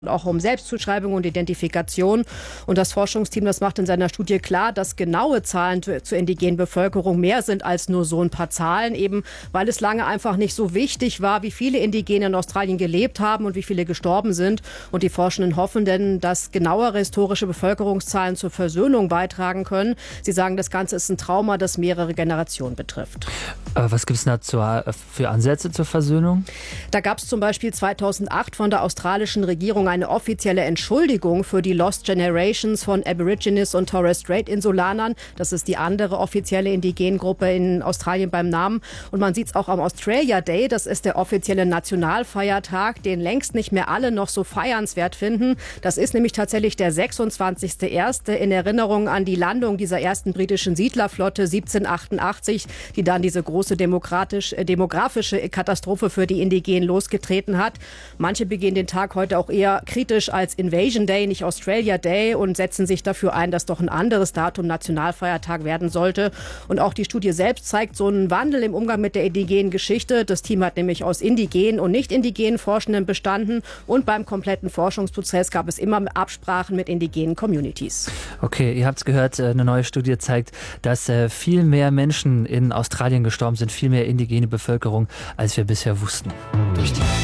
auch um Selbstzuschreibung und Identifikation. Und das Forschungsteam, das macht in seiner Studie klar, dass genaue Zahlen zur indigenen Bevölkerung mehr sind als nur so ein paar Zahlen, eben weil es lange einfach nicht so wichtig war, wie viele Indigene in Australien gelebt haben und wie viele gestorben sind. Und die Forschenden hoffen denn, dass genauere historische Bevölkerungszahlen zur Versöhnung beitragen können. Sie sagen, das Ganze ist ein Trauma, das mehrere Generationen betrifft. Aber was gibt es da für Ansätze zur Versöhnung? Da gab es zum Beispiel 2008 von der australischen Regierung eine offizielle Entschuldigung für die Lost Generations von Aborigines und Torres Strait Insulanern. Das ist die andere offizielle Indigengruppe in Australien beim Namen. Und man sieht es auch am Australia Day. Das ist der offizielle Nationalfeiertag, den längst nicht mehr alle noch so feiernswert finden. Das ist nämlich tatsächlich der 26.01. in Erinnerung an die Landung dieser ersten britischen Siedlerflotte 1788, die dann diese große demografische Katastrophe für die Indigenen losgetreten hat. Manche begehen den Tag heute auch eher kritisch als Invasion Day, nicht Australia Day, und setzen sich dafür ein, dass doch ein anderes Datum Nationalfeiertag werden sollte. Und auch die Studie selbst zeigt so einen Wandel im Umgang mit der indigenen Geschichte. Das Team hat nämlich aus indigenen und nicht indigenen Forschenden bestanden, und beim kompletten Forschungsprozess gab es immer Absprachen mit indigenen Communities. Okay, ihr habt es gehört, eine neue Studie zeigt, dass viel mehr Menschen in Australien gestorben sind, viel mehr indigene Bevölkerung, als wir bisher wussten. Durch die